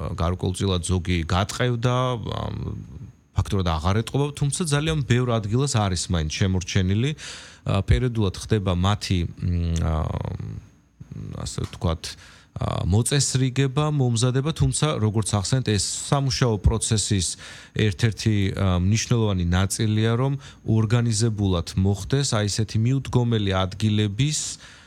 გარკვეულწილად ზოგი გატყევდა ფაქტურად აღარ ეტყობა, თუმცა ძალიან ბევრ ადგილას არის მაინც შემორჩენილი. პერიოდულად ხდება მათი ასე ვთქვათ მოწესრიგება, მომზადება, თუმცა როგორც ახსენეთ, ეს სამუშაო პროცესის ერთ-ერთი მნიშვნელოვანი ნაწილია, რომ ორგანიზებულად მოხდეს აი ესეთი მიუდგომელი ადგილების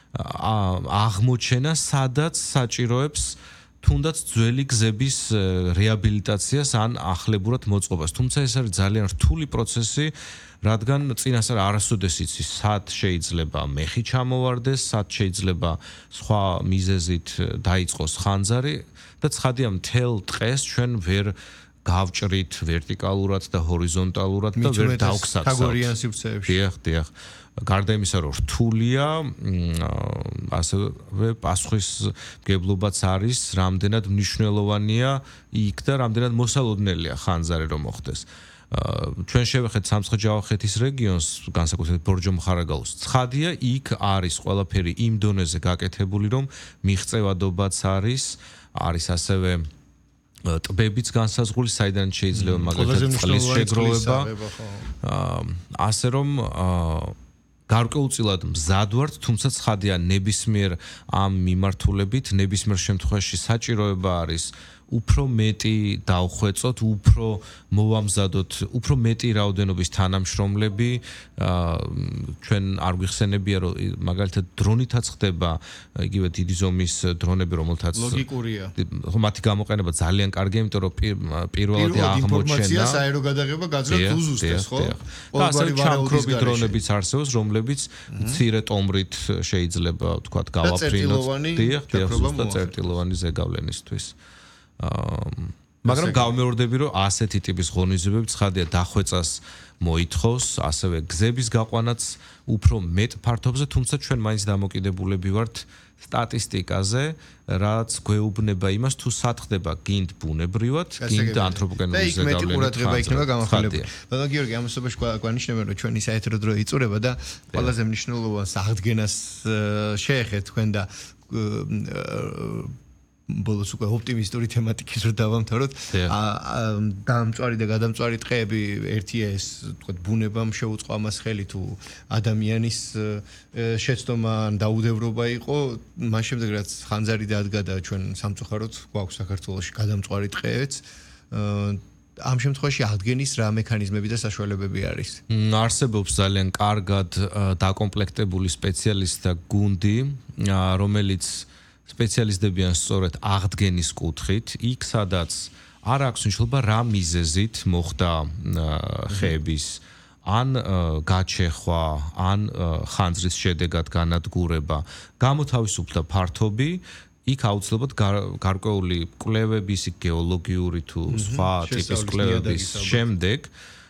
აღმოჩენა, სადაც საჭიროებს თუნდაც ძველი გზების რეაბილიტაციას ან ახლებურად მოწყობას. თუმცა ეს არის ძალიან რთული პროცესი, რადგან წინასწარ არასოდეს იცის, სად შეიძლება მეხი ჩამოვარდეს, სად შეიძლება სხვა მიზეზით დაიწყოს ხანძარი და ცხადია მთელ დღეს ჩვენ ვერ გავჭრით ვერტიკალურად და ჰორიზონტალურად და ვერ დავგსავთ. თაგორიან სივრცეებში. დიახ. გარდა იმისა, რომ რთულია, ასევე პასუხისმგებლობაც არის, რამდენად მნიშვნელოვანია იქ და რამდენად მოსალოდნელია ხანძარი რომ მოხდეს. ჩვენ შევეხეთ სამცხე-ჯავახეთის რეგიონს, განსაკუთრებით ბორჯომხარაგაულს. ცხადია, იქ არის ყველაფერი იმ დონეზე გაკეთებული, რომ მიღწევადობაც არის ასევე ტბებიც განსაზღვრული, საიდან შეიძლება მაგალითად წყლის შეგროვება. ასე რომ გარკვეულწილად მზად ვართ, თუმცა ცხადია ნებისმიერ ამ მიმართულებით, ნებისმიერ შემთხვევაში საჭიროება არის უფრო მეტი დავხვეწოთ, უფრო მოვამზადოთ, უფრო მეტი რაოდენობის თანამშრომლები. ჩვენ არ გვიხსენებია, რომ მაგალითად დრონითაც ხდება იგივე დიდი ზომის დრონები, რომელთაც ლოგიკურია. მათი გამოყენება ძალიან კარგია, იმიტომ რომ პირველადი აღმოჩენა ინფორმაციას აეროგადაღება გაძლევთ უზუსტეს, ხო? და ასევე ჩამქრობი დრონებიც არსებობს, რომლებიც მცირე ტომბრით შეიძლება ვთქვათ გავაფრინოთ. დიახ, ზუსტად წერტილოვანი ზეგავლენისთვის. მაგრამ გავმეორდები, რომ ასეთი ტიპის ღონისძიებები ცხადია დახვეწას მოითხოვს, ასევე გზების გაყვანაც უფრო მეტ ფართობზე, თუმცა ჩვენ მაინც დამოკიდებულები ვართ სტატისტიკაზე, რაც გვეუბნება იმას, თუ სად ხდება გინდ ბუნებრივად, გინდ ანთროპოგენური ზეგავლენით. და იქ მეტი ყურადღება იქნება გამახვილებული. ბატონო გიორგი, ამასობაში გვანიშნებენ, რომ ჩვენი საერთო დრო იწურება და ყველაზე მნიშვნელოვანს აღდგენას შეეხეთ თქვენ და ბოლოს უკვე ოპტიმისტური თემატიკის რო დავამთავროთ. დამწვარი და გადამწვარი ტყეები ერთია ეს, თქვა ბუნებამ შეუწყო ამას ხელი თუ ადამიანის შეცდომა ან დაუდევრობა იყო, მას შემდეგ რაც ხანძარი დადგა და ჩვენ სამწუხაროდ გვაქვს საქართველოში გადამწვარი ტყეებიც. ამ შემთხვევაში აღდგენის რა მექანიზმები და საშუალებები არის? არსებობს ძალიან კარგად დაკომპლექტებული სპეციალისტთა გუნდი, რომელიც სპეციალისტებიან სწორედ აღდგენის კუთხით, იქ სადაც არ აქვს მნიშვნელობა რა მიზეზით მოხდა ხეების ან გაჩეხვა, ან ხანძრის შედეგად განადგურება, გამოთავისუფლდა ფართობი, იქ აუცილებლად გარკვეული კვლევების, გეოლოგიური თუ სხვა ტიპის კვლევების შემდეგ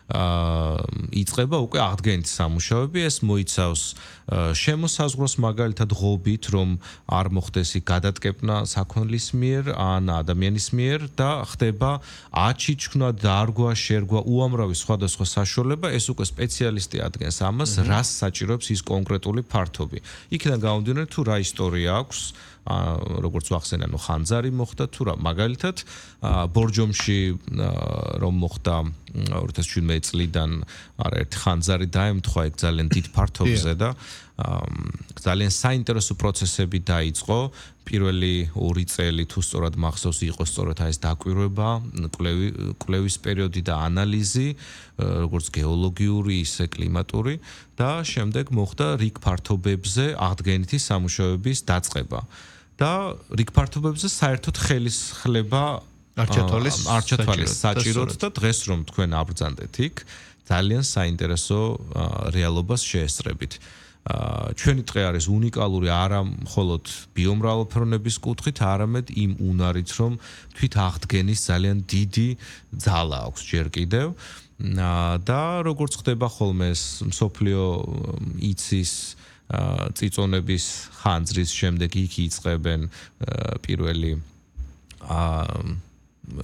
იწყება უკვე აღდგენის სამუშაოები. ეს მოიცავს შემოსაზღვროს მაგალითად ღობით, რომ არ მოხდეს იქ გადატკეპნა საქონლის მიერ ან ადამიანის მიერ და ხდება აჩიჩქნა, დარგვა, შერგვა, უამრავი სხვადასხვა საშუალება. ეს უკვე სპეციალისტი ადგენს ამას, რას საჭიროებს ის კონკრეტული ფართობი. იქიდან გამომდინარე, თუ რა ისტორია აქვს, როგორც ვახსენე, ანუ ხანძარი მოხდა თუ რა, მაგალითად ბორჯომში რომ მოხდა 2017 წლიდან არაერთი ხანძარი დაემთხვა იქ ძალიან დიდ ფართობზე და ძალიან საინტერესო პროცესები დაიწყო. პირველი 2 წელი თუ სწორად მახსოვს იყო სწორედ ეს დაკვირვება, კვლევის პერიოდი და ანალიზი, როგორც გეოლოგიური, ისე კლიმატური და შემდეგ მოხდა რიგ ფართობებზე აღდგენითი სამუშაოების დაწყება. და რიგ ფართობებზე საერთოდ ხელისხლება არჩათვალეს საჭიროთ და დღეს რომ თქვენ აბრძანდეთ იქ, ძალიან საინტერესო რეალობას შეესწრებით. ჩვენი ტყე არის უნიკალური არა მხოლოდ ბიომრავალფეროვნების კუთხით, არამედ იმ უნარით, რომ თვით აღდგენის ძალიან დიდი ძალა აქვს ჯერ კიდევ. და როგორც ხდება ხოლმე ეს მსოფლიო იცის წიწონების ხანძრის შემდეგ იქ იწყებენ პირველი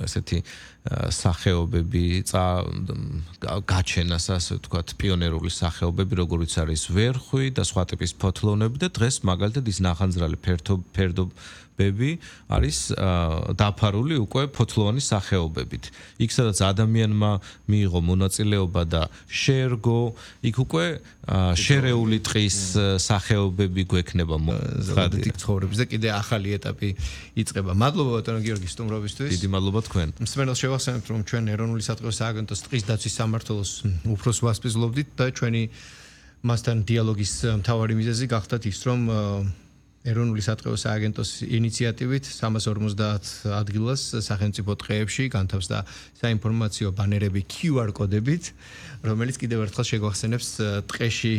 ესეთი სახეობები გაჩენას, ასე ვთქვათ, პიონერული სახეობები, როგორიც არის ვერხვი და სხვა ტიპის ფოთლოვნები და დღეს მაგალითად ის ნახანძრალი ფერდობები არის დაფარული უკვე ფოთლოვანი სახეობებით. იქ სადაც ადამიანმა მიიღო მონაწილეობა და შეერგო, იქ უკვე შერეული ტყის სახეობები გვექნება მოხდით ცხოვრების და კიდე ახალი ეტაპი იწყება. მადლობა ბატონო გიორგი სტუმრობისთვის. დიდი მადლობა თქვენ. მსმენელს შევახსენებთ, რომ ჩვენ ეროვნული სატყეო სააგენტოს ტყის დაცვის სამმართველოს უფროს ვასპიზლობდით და ჩვენი მასთან დიალოგის მთავარი მიზეზი გახდათ ის, რომ ეროვნული სატყეო სააგენტოს ინიციატივით 350 ადგილას სახელმწიფო ტყეებში განთავსდა საინფორმაციო ბანერები QR კოდებით, რომელიც კიდევ ერთხელ შეგვახსენებს ტყეში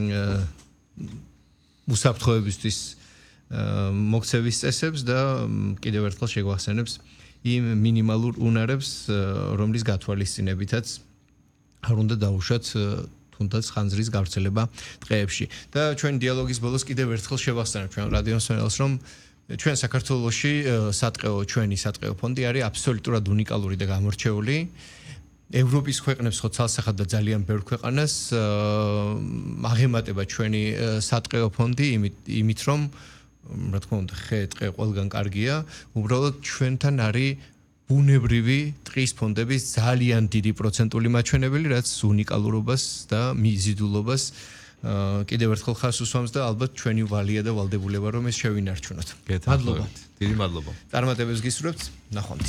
უსაფრთხოებისთვის მოქცევის წესებს და კიდევ ერთხელ შეგვახსენებს იმ მინიმალურ უნარებს, რომლის გათვალისწინებითაც არ უნდა დაუშვათ თუნდაც ხანძრის გავრცელება ტყეებში. და ჩვენ დიალოგის ბოლოს კიდევ ერთხელ შევახსენებთ ჩვენ რადიო მსმენელს, რომ ჩვენ საქართველოში ჩვენი სატყეო ფონდი არის აბსოლუტურად უნიკალური და გამორჩეული. ევროპის ქვეყნებს ხო ცალსახად და ძალიან ბევრ ქვეყანას აღემატება ჩვენი სატყეო ფონდი იმით რომ რა თქმა უნდა ტყე ყველგან კარგია, უბრალოდ ჩვენთან არის ბუნებრივი ტყის ფონდების ძალიან დიდი პროცენტული მაჩვენებელი, რაც უნიკალურობას და მიზიდულობას კიდევ ერთხელ ხაზს უსვამს და ალბათ ჩვენი ვალია და ვალდებულება რომ ეს შევინარჩუნოთ. მადლობა. დიდი მადლობა. წარმატებებს გისურვებთ. ნახვამდის.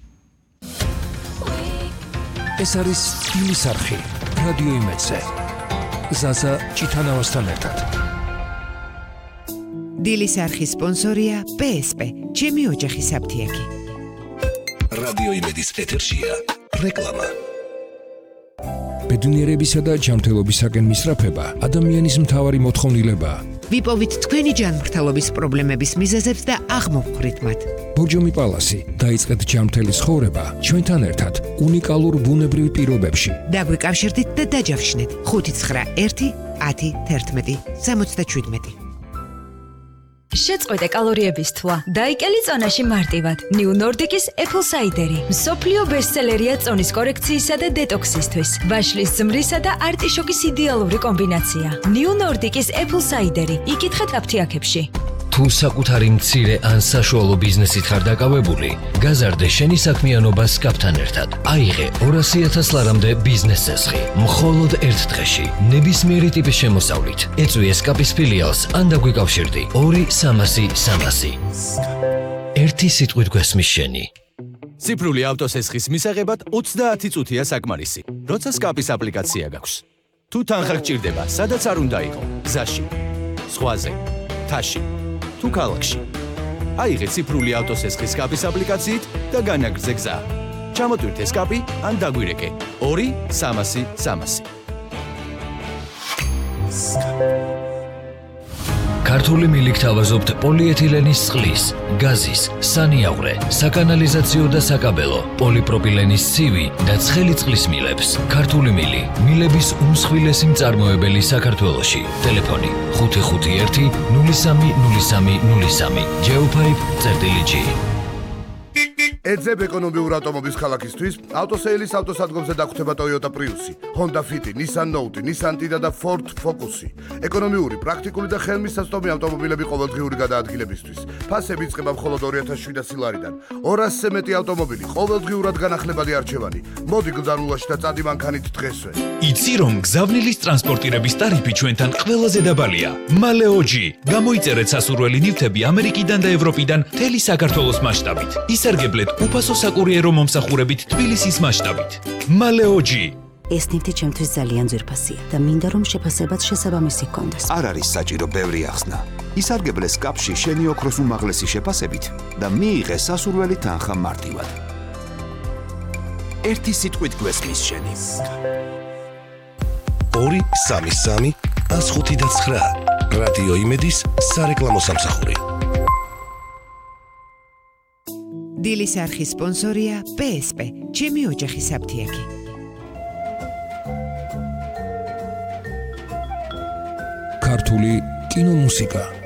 ეს არის სტილის არხი რადიო იმედზე. ზაზა ჭითანავასთან ერთად. დილის არხის სპონსორია PSP, ჩემი ოჯახის აფთიაქი. რადიო იმედის ეთერშია რეკლამა. ბედნიერებისა და ჯანმრთელობისაკენ მისწრაფება ადამიანის მთავარი მოთხოვნილებაა. ვიპოვით თქვენი ჯანმრთელობის პრობლემების მიზეზებს და აღმოვხვრით მათ. ბორჯომი პალასი დაიწყეთ ჯანმრთელი ცხოვრება ჩვენთან ერთად უნიკალურ ბუნებრივ პირობებში. დაგვიკავშირდით და დაჯავშნეთ 591 10 11 77. შეწყვეტე კალორიების თვა. დაიკელი წონაში მარტივად. New Nordic-ის Apple Cider-ი. მსოფლიო ბესტსელერია წონის კორექციისა და დეტოქსისთვის. ვაშლის ზმრისა და არტიშოკის იდეალური კომბინაცია. New Nordic-ის Apple Cider-ი. იკითხეთ აფთიაქებში. თუ საკუთარი მცირე ან საშუალო ბიზნესით ხარ დაკავებული, გაზარდე შენი საქმიანობა SCAP-თან ერთად. აიღე 200,000 ლარამდე ბიზნეს წესხი. მხოლოდ ერთ დღეში, ნებისმიერი ტიპის შემოსავლით. ეწვი SCAP-ის ფილიალს ან დაგვიკავშირდი 2-300-300. ერთი სიტყვით გვესმის შენი. ციფრული ავტოსესხის მისაღებად 30 წუთია საკმარისი. როცა SCAP-ის აპლიკაცია გაქვს. თუ თანხა გჭირდება, სადაც არ უნდა იყო, გზაში, ზღვაზე, თაში თუ ქალაქში. აიღე ციფრული ავტოსესხის SCAP-ის აპლიკაციით და განაგრძე გზა. ჩამოტვირთე SCAP-ი ან დაგვირეკე 2-300-300. ქართული მილი გთავაზობთ პოლიეთილენის წყლის, გაზის, სანიავრე, საკანალიზაციო და საკაბელო, პოლიპროპილენის ცივი და ცხელი წყლის მილებს. ქართული მილი, მილების უმსხვილესი მწარმოებელი საქართველოში. ტელეფონი 551 030303. Geopipe.g. ეძებ ეკონომიურ ავტომობილს ქალაქისთვის, ავტოსეილის ავტოსადგომზე დაგხვდება Toyota Prius, Honda Fit, Nissan Note, Nissan Tiida და Ford Focus. ეკონომიური, პრაქტიკული და ხელმისაწვდომი ავტომობილები ყოველდღიური გადაადგილებისთვის. ფასები იწყება მხოლოდ 2700 ლარიდან. 200-ზე მეტი ავტომობილი, ყოველდღიურად განახლებადი არჩევანი. მოდი გზარულაში და წადი მანქანით დღესვე. იცი რომ გზავნილის ტრანსპორტირების ტარიფი ჩვენთან ყველაზე დაბალია. Maleoji, გამოიწერეთ სასურველი ნივთები ამერიკიდან და ევროპიდან მთელი საქართველოს მასშტაბით. ისარგებლეთ უფასო საკურიერო მომსახურებით თბილისის მასშტაბით. Maleoji. ეს ნივთი ჩემთვის ძალიან ძვირფასია და მინდა რომ შეფასებაც შესაბამისი ჰქონდეს. არ არის საჭირო ბევრი ახსნა. ისარგებლე SCAP-ში შენი ოქროს უმაღლესი შეფასებით და მიიღე სასურველი თანხა მარტივად. ერთი სიტყვით გვესმის შენი. 2-3-3-5-9 რადიო იმედის სარეკლამო სამსახური. დილის არხის სპონსორია PSP, ჩემი ოჯახის აფთიაქი. ქართული კინომუსიკა